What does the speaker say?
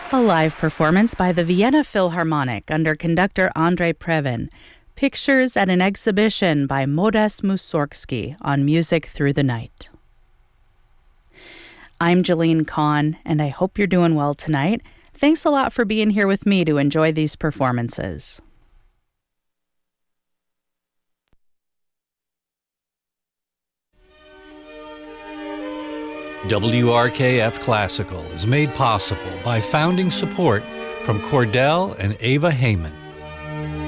A live performance by the Vienna Philharmonic under conductor Andrei Previn. Pictures at an exhibition by Modest Mussorgsky on Music Through the Night. I'm Jeline Kahn, and I hope you're doing well tonight. Thanks a lot for being here with me to enjoy these performances. WRKF Classical is made possible by founding support from Cordell and Ava Heyman.